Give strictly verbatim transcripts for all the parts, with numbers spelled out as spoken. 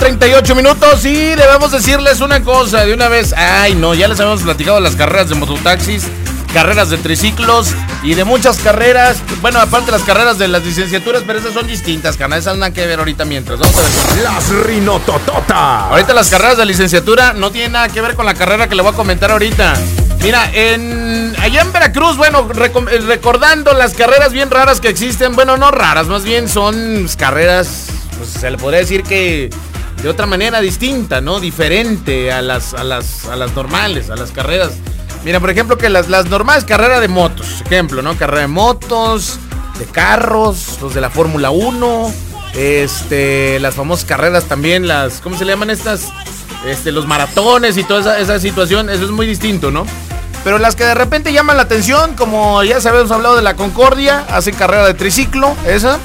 treinta y ocho minutos y debemos decirles una cosa de una vez. Ay, no, ya les habíamos platicado de las carreras de mototaxis, carreras de triciclos y de muchas carreras. Bueno, aparte las carreras de las licenciaturas, pero esas son distintas, carnal. Esas nada que ver ahorita mientras. Vamos a ver. Las Rinototota. Ahorita las carreras de licenciatura no tienen nada que ver con la carrera que le voy a comentar ahorita. Mira, en allá en Veracruz, bueno, reco- recordando las carreras bien raras que existen. Bueno, no raras, más bien son carreras, pues se le podría decir que de otra manera distinta, ¿no? Diferente a las, a las, a las normales, a las carreras. Mira, por ejemplo, que las, las normales carreras de motos, ejemplo, ¿no? Carrera de motos, de carros, los de la Fórmula uno, este, las famosas carreras también, las, ¿cómo se le llaman estas? Este, los maratones y toda esa, esa situación, eso es muy distinto, ¿no? Pero las que de repente llaman la atención, como ya sabemos hablado de la Concordia, hacen carrera de triciclo, esa.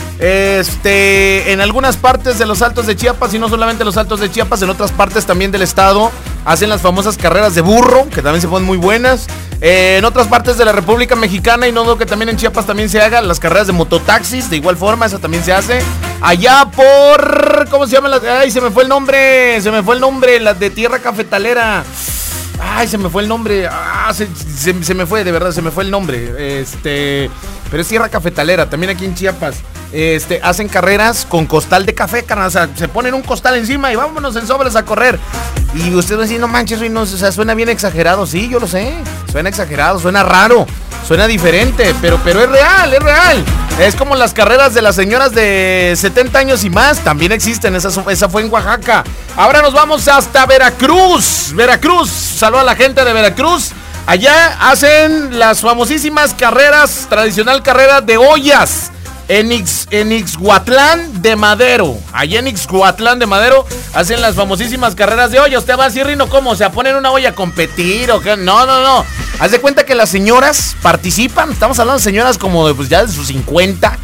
Este, en algunas partes de los Altos de Chiapas, y no solamente los Altos de Chiapas, en otras partes también del estado, hacen las famosas carreras de burro, que también se ponen muy buenas. Eh, en otras partes de la República Mexicana, y no dudo que también en Chiapas también se hagan las carreras de mototaxis, de igual forma, esa también se hace. Allá por, ¿cómo se llama? La, ay, se me fue el nombre, se me fue el nombre, las de Tierra Cafetalera. Ay, se me fue el nombre. Ah, se, se, se me fue, de verdad, se me fue el nombre. Este, pero es Tierra Cafetalera, también aquí en Chiapas. Este, hacen carreras con costal de café, carnal. O sea, se ponen un costal encima y vámonos en sobres a correr. Y usted va a decir, no manches, no, o sea, suena bien exagerado. Sí, yo lo sé. Suena exagerado, suena raro, suena diferente, pero, pero es real, es real. Es como las carreras de las señoras de setenta años y más, también existen, esa, esa fue en Oaxaca. Ahora nos vamos hasta Veracruz, Veracruz, saludo a la gente de Veracruz. Allá hacen las famosísimas carreras, tradicional carrera de ollas. En, Ix, en Ixhuatlán de Madero, allá en Ixhuatlán de Madero hacen las famosísimas carreras de olla. Usted va a decir, Rino, ¿cómo? ¿O sea, ponen una olla a competir o qué? No, no, no. Haz de cuenta que las señoras participan. Estamos hablando de señoras como de, pues ya de sus cincuenta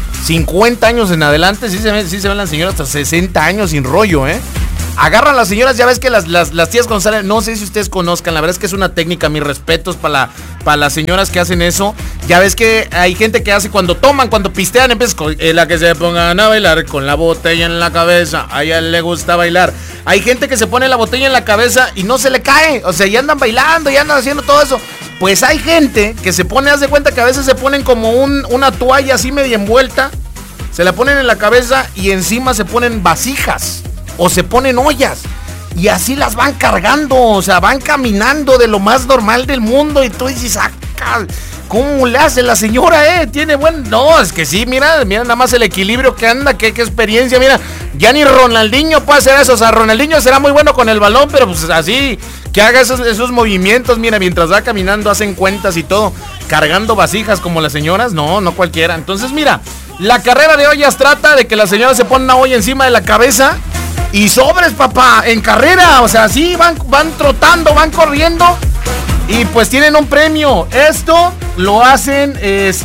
años en adelante. Sí se ven, sí se ven las señoras hasta sesenta años sin rollo, ¿eh? Agarran las señoras, ya ves que las, las, las tías cuando salen, no sé si ustedes conozcan, la verdad es que es una técnica, mis respetos para la, para las señoras que hacen eso. Ya ves que hay gente que hace cuando toman, cuando pistean, empiezan con eh, la que se pongan a bailar con la botella en la cabeza, a ella le gusta bailar. Hay gente que se pone la botella en la cabeza y no se le cae, o sea, ya andan bailando, ya andan haciendo todo eso. Pues hay gente que se pone, haz de cuenta que a veces se ponen como un, una toalla así media envuelta, se la ponen en la cabeza y encima se ponen vasijas. O se ponen ollas y así las van cargando, o sea, van caminando de lo más normal del mundo y tú dices, ah, ¿cómo le hace la señora, eh? Tiene buen... No, es que sí, mira, mira nada más el equilibrio que anda, qué, qué experiencia, mira, ya ni Ronaldinho puede hacer eso, o sea, Ronaldinho será muy bueno con el balón, pero pues así, que haga esos, esos movimientos, mira, mientras va caminando hacen cuentas y todo, cargando vasijas como las señoras, no, no cualquiera. Entonces, mira, la carrera de ollas trata de que la señora se pone una olla encima de la cabeza. Y sobres, papá, en carrera, o sea, sí, van, van trotando, van corriendo y pues tienen un premio. Esto lo hacen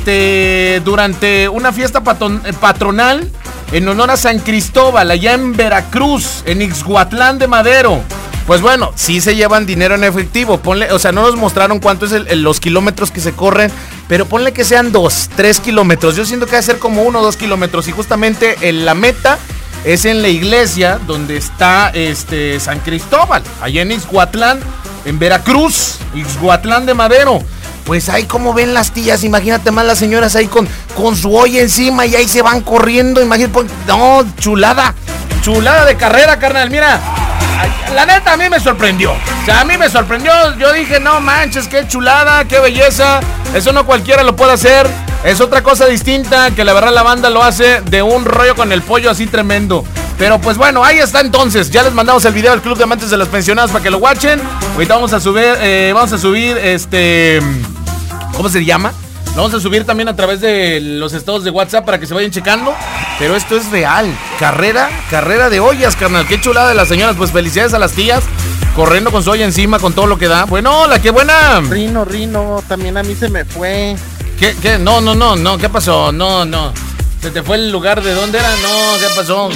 este, durante una fiesta patron, patronal en honor a San Cristóbal, allá en Veracruz, en Ixhuatlán de Madero. Pues bueno, sí se llevan dinero en efectivo, ponle, o sea, no nos mostraron cuánto es el, el, los kilómetros que se corren, pero ponle que sean dos, tres kilómetros. Yo siento que debe ser como uno o dos kilómetros y justamente en la meta es en la iglesia donde está este San Cristóbal, allá en Ixhuatlán, en Veracruz, Ixhuatlán de Madero. Pues ahí como ven las tías, imagínate más las señoras ahí con, con su olla encima y ahí se van corriendo, imagínate, no, chulada, chulada de carrera, carnal, mira, la neta a mí me sorprendió, o sea, a mí me sorprendió, yo dije, no manches, qué chulada, qué belleza, eso no cualquiera lo puede hacer. Es otra cosa distinta, que la verdad la banda lo hace de un rollo con el pollo así tremendo. Pero pues bueno, ahí está entonces. Ya les mandamos el video al Club de Amantes de las Pensionadas para que lo watchen. Ahorita vamos a subir, eh, vamos a subir este... ¿Cómo se llama? Lo vamos a subir también a través de los estados de WhatsApp para que se vayan checando. Pero esto es real. Carrera, carrera de ollas, carnal. Qué chulada de las señoras. Pues felicidades a las tías. Corriendo con su olla encima, con todo lo que da. Bueno, la que buena. Rino, Rino, también a mí se me fue. ¿Qué, qué? No, no, no, no, ¿qué pasó? No, no. ¿Se te fue el lugar de dónde era? No, ¿qué pasó?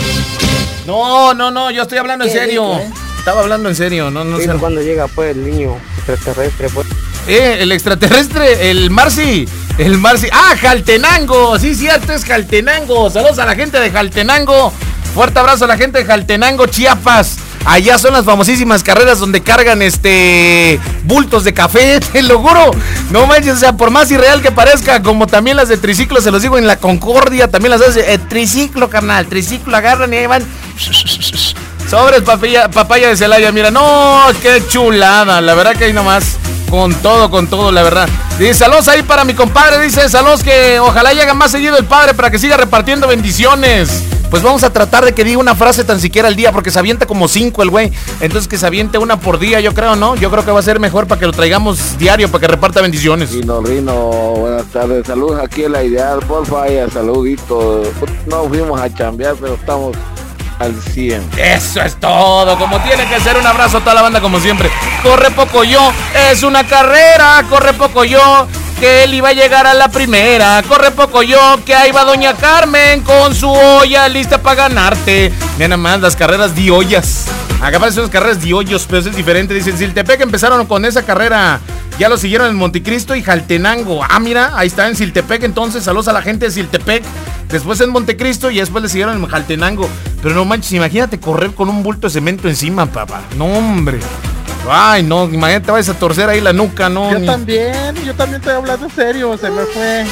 No, no, no, yo estoy hablando en serio. Rico, ¿eh? Estaba hablando en serio, no, no sé. ¿Cuándo llega pues el niño extraterrestre? Pues? Eh, el extraterrestre, el Marci, el Marci. Ah, Jaltenango, sí, cierto, es Jaltenango. Saludos a la gente de Jaltenango. Fuerte abrazo a la gente de Jaltenango, Chiapas. Allá son las famosísimas carreras donde cargan este bultos de café, te lo juro. No manches, o sea, por más irreal que parezca, como también las de triciclo, se los digo en la Concordia, también las hace, eh, triciclo, carnal, triciclo, agarran y ahí van. Sobres papaya, papaya de Celaya, mira, no, qué chulada, la verdad que ahí nomás, con todo, con todo, la verdad. Dice, saludos ahí para mi compadre, dice, saludos que ojalá llegue más seguido el padre para que siga repartiendo bendiciones. Pues vamos a tratar de que diga una frase tan siquiera al día, porque se avienta como cinco el güey. Entonces que se aviente una por día, yo creo, ¿no? Yo creo que va a ser mejor para que lo traigamos diario, para que reparta bendiciones. Rino, Rino, buenas tardes. Saludos aquí en La Ideal, porfa, y saluditos. No fuimos a chambear, pero estamos al cien. Eso es todo, como tiene que ser. Un abrazo a toda la banda como siempre. Corre poco yo, es una carrera, corre poco yo, que él iba a llegar a la primera. Corre poco yo, que ahí va doña Carmen con su olla lista para ganarte. Mira nada más, las carreras de ollas. Acá parecen las carreras de hoyos, pero eso es diferente. Dicen, Siltepec empezaron con esa carrera, ya lo siguieron en Montecristo y Jaltenango. Ah, mira, ahí está en Siltepec, entonces saludos a la gente de Siltepec. Después en Montecristo y después le siguieron en Jaltenango. Pero no manches, imagínate correr con un bulto de cemento encima, papá. No, hombre. Ay, no, imagínate, te vas a torcer ahí la nuca, ¿no? Yo Ni... también, yo también estoy hablando en serio, se me fue.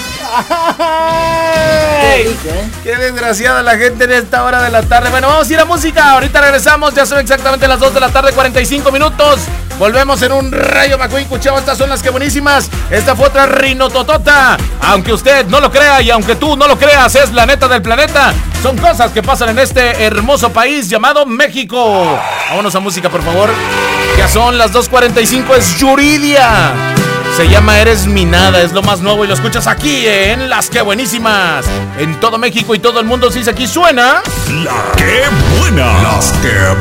¡Ay! ¡Qué desgraciada la gente en esta hora de la tarde! Bueno, vamos a ir a música, ahorita regresamos, ya son exactamente las dos de la tarde, cuarenta y cinco minutos. Volvemos en un Rayo McQueen, Cuchao, estas son las que buenísimas. Esta fue otra Rinototota. Aunque usted no lo crea y aunque tú no lo creas, es la neta del planeta. Son cosas que pasan en este hermoso país llamado México. Vámonos a música, por favor. Ya son las dos cuarenta y cinco, es Yuridia. Se llama Eres mi nada, es lo más nuevo y lo escuchas aquí en Las Que Buenísimas. En todo México y todo el mundo, si dice aquí suena La Que Buena. Las Que